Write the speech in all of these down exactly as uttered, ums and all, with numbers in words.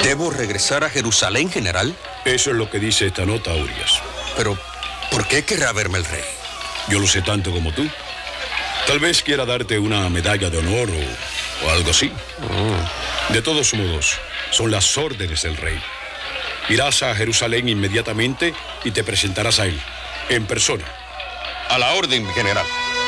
¿Debo regresar a Jerusalén, general? Eso es lo que dice esta nota, Urias. Pero, ¿por qué querrá verme el rey? Yo lo sé tanto como tú. Tal vez quiera darte una medalla de honor o, o algo así. Oh. De todos modos, son las órdenes del rey. Irás a Jerusalén inmediatamente y te presentarás a él, en persona. A la orden, general.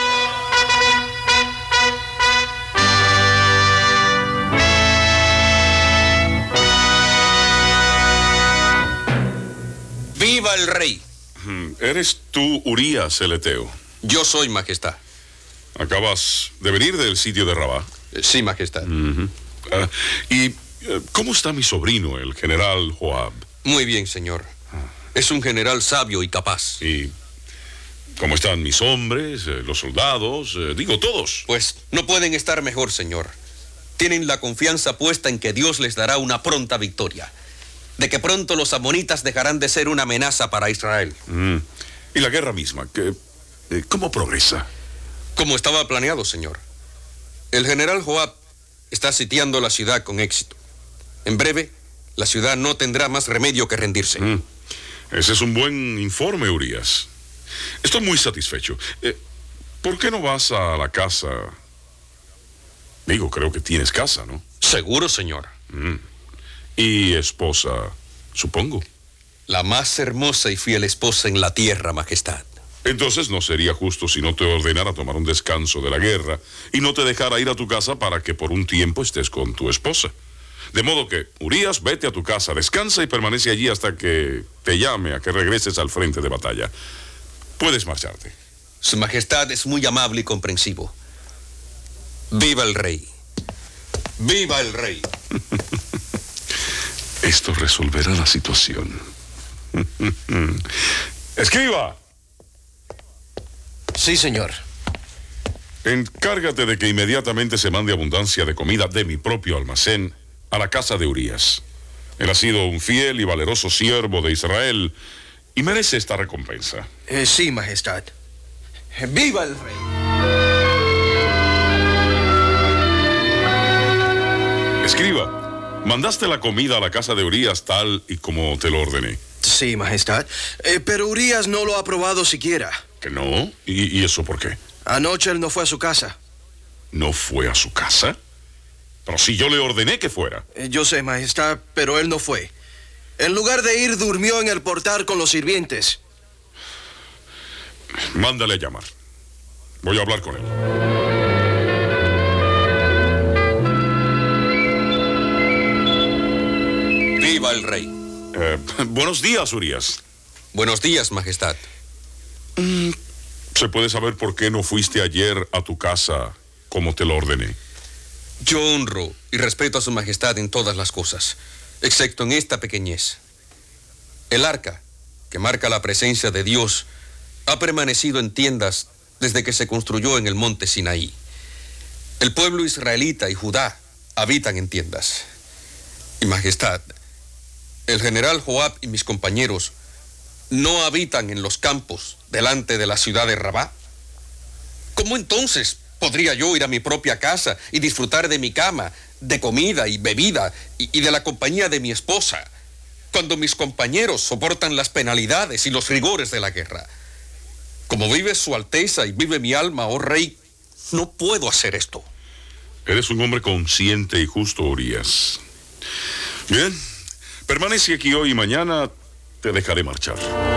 ¡Viva el rey! ¿Eres tú Urías el Eteo? Yo soy, majestad. ¿Acabas de venir del sitio de Rabá? Sí, majestad. Uh-huh. uh, ¿Y uh, cómo está mi sobrino, el general Joab? Muy bien, señor. Es un general sabio y capaz. ¿Y cómo están mis hombres, eh, los soldados, eh, digo, todos? Pues no pueden estar mejor, señor. Tienen la confianza puesta en que Dios les dará una pronta victoria. De que pronto los amonitas dejarán de ser una amenaza para Israel. Mm. ¿Y la guerra misma? ¿Qué, eh, ¿Cómo progresa? Como estaba planeado, señor. El general Joab está sitiando la ciudad con éxito. En breve, la ciudad no tendrá más remedio que rendirse. Mm. Ese es un buen informe, Urías. Estoy muy satisfecho. Eh, ¿Por qué no vas a la casa? Digo, creo que tienes casa, ¿no? Seguro, señor. Mm. Y esposa, supongo. La más hermosa y fiel esposa en la tierra, majestad. Entonces no sería justo si no te ordenara tomar un descanso de la guerra y no te dejara ir a tu casa para que por un tiempo estés con tu esposa. De modo que, Urías, vete a tu casa, descansa y permanece allí hasta que te llame a que regreses al frente de batalla. Puedes marcharte. Su majestad es muy amable y comprensivo. ¡Viva el rey! ¡Viva el rey! Esto resolverá la situación. ¡Escriba! Sí, señor. Encárgate de que inmediatamente se mande abundancia de comida de mi propio almacén a la casa de Urías. Él ha sido un fiel y valeroso siervo de Israel y merece esta recompensa. Eh, sí, majestad. ¡Viva el rey! Escriba, ¿mandaste la comida a la casa de Urías tal y como te lo ordené? Sí, majestad. Eh, pero Urías no lo ha probado siquiera. ¿Que no? ¿Y, ¿Y eso por qué? Anoche él no fue a su casa. ¿No fue a su casa? Pero si yo le ordené que fuera. Eh, yo sé, majestad, pero él no fue. En lugar de ir, durmió en el portal con los sirvientes. Mándale a llamar. Voy a hablar con él. ¡Viva el rey! Eh, buenos días, Urías. Buenos días, majestad. Mm, ¿Se puede saber por qué no fuiste ayer a tu casa como te lo ordené? Yo honro y respeto a su majestad en todas las cosas, excepto en esta pequeñez. El arca, que marca la presencia de Dios, ha permanecido en tiendas desde que se construyó en el monte Sinaí. El pueblo israelita y Judá habitan en tiendas. Y majestad, el general Joab y mis compañeros no habitan en los campos delante de la ciudad de Rabá. ¿Cómo entonces podría yo ir a mi propia casa y disfrutar de mi cama, de comida y bebida y, y de la compañía de mi esposa, cuando mis compañeros soportan las penalidades y los rigores de la guerra? Como vive su Alteza y vive mi alma, oh rey, no puedo hacer esto. Eres un hombre consciente y justo, Urías. Bien, permanece aquí hoy y mañana te dejaré marchar.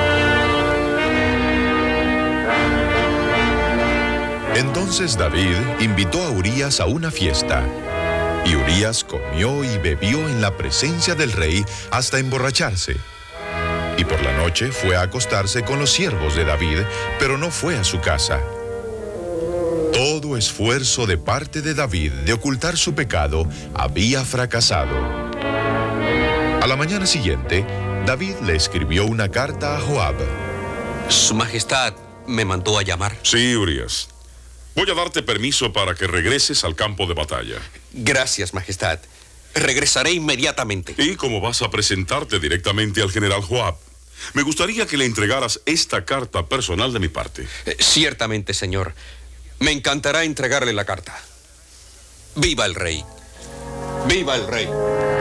Entonces David invitó a Urías a una fiesta. Y Urías comió y bebió en la presencia del rey hasta emborracharse. Y por la noche fue a acostarse con los siervos de David, pero no fue a su casa. Todo esfuerzo de parte de David de ocultar su pecado había fracasado. A la mañana siguiente, David le escribió una carta a Joab. Su majestad me mandó a llamar. Sí, Urías. Voy a darte permiso para que regreses al campo de batalla. Gracias, majestad. Regresaré inmediatamente. ¿Y cómo vas a presentarte directamente al general Joab? Me gustaría que le entregaras esta carta personal de mi parte. Eh, ciertamente, señor. Me encantará entregarle la carta. ¡Viva el rey! ¡Viva el rey!